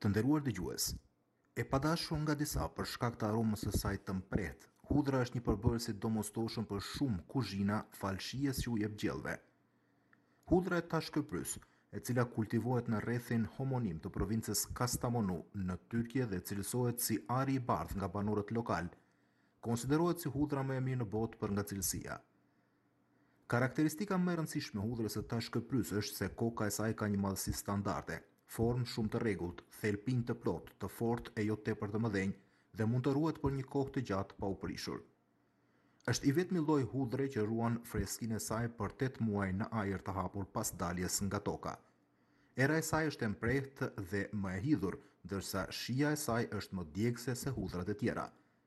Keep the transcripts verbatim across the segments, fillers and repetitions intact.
Të nderuar dëgjues, e padashur nga disa për shkak të aromës së saj të mprehtë, hudhra është një përbërës i domosdoshëm për shumë kuzhina falshies që u jep gjellëve. Hudhra e tashkëprys, e cila kultivohet në rrethin homonim të provincës Kastamonu në Tyrkje dhe cilësohet si ari i bardhë nga banorët lokal, konsiderohet si hudhra më e mirë në botë për ngacilësia. Karakteristika më e rëndësishme e hudhrës së tashkëprys është se koka e saj ka një madhësi standarde, formë shumë të rregullt, thelpinj të plotë, të fortë e jo tepër të mëdhenj dhe mund të ruhet për një kohë të gjatë pa u prishur. Është i vetmi lloj hudhre që ruan freskinë e saj për tetë muaj në ajër të hapur pas daljes nga toka. Era e saj është e mprehtë dhe më e hidhur, ndërsa shija e saj është më djegëse se hudhrat e tjera.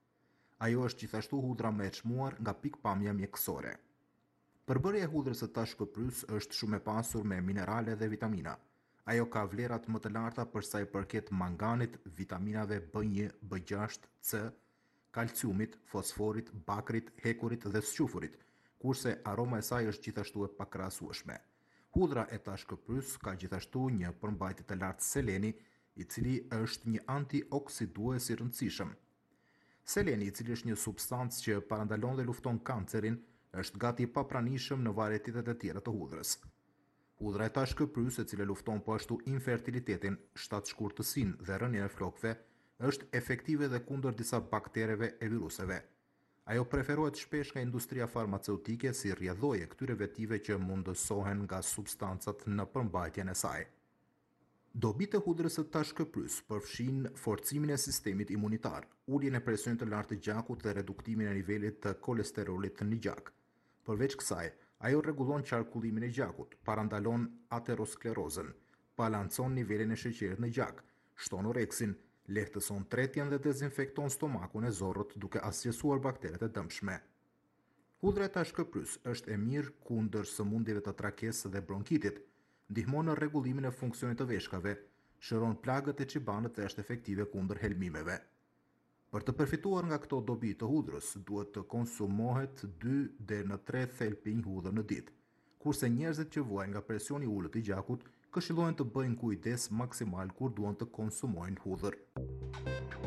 Ajo është gjithashtu hudhra më e çmuar nga pikpamja mjekësore. Përbërja e hudhrës së tashkëprys është shumë e pasur me minerale dhe vitamina. Ajo ka vlerat më të larta për sa i përket manganit, vitaminave B një, B gjashtë, C, kalciumit, fosforit, bakrit, hekurit dhe sqyfurit, kurse aroma e saj është gjithashtu e pakrahasueshme. Hudhra e tashkëprys ka gjithashtu një përmbajtje të lartë seleni, i cili është një antioksidues i rëndësishëm. Seleni, i cili është një substancë që parandalon dhe lufton kancerin, është gati i papranishëm në varietete të tjera të hudhrës. Hudhra e tashkëprys, e cila lufton po ashtu infertilitetin, shtatshkurtësinë dhe rënien e flokëve, është efektive dhe kundër disa baktereve e viruseve. Ajo preferohet shpesh nga industria farmaceutike si rrjedhoje këtyre vetive që mundësohen nga substancat në përmbajtjen e saj. Dobitë e hudhrës së tashkëprys përfshin forcimin e sistemit imunitar, uljen e presionit të lartë të gjakut dhe reduktimin e nivelit të kolesterolit në gjak. Përveç kësaj, ajo rregullon qarkullimin e gjakut, parandalon aterosklerozën, balancon nivelin e sheqerit në gjak, shton oreksin, lehtëson tretjen dhe dezinfekton stomakun e zorrët duke asgjësuar bakteret e dëmshme. Hudhra e tashkëprys është e mirë kundër sëmundjeve të trakesë dhe bronkitit, ndihmon në rregullimin e funksionit të veshkave, shëron plagët e qibanët dhe është efektive kundër helmimeve. Për të përfituar nga këto dobi të hudhrës, duhet të konsumohet dy deri në tre thelpinj hudhër në ditë, kurse njerëzit që vuajnë nga presioni i ulët i gjakut këshillohen të bëjnë kujdes maksimal kur duan të konsumojnë hudhër.